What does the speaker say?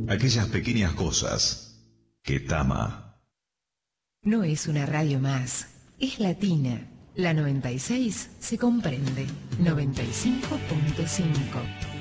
Aquellas pequeñas cosas que Tama. No es una radio más, es latina. La 96 se comprende. 95.5.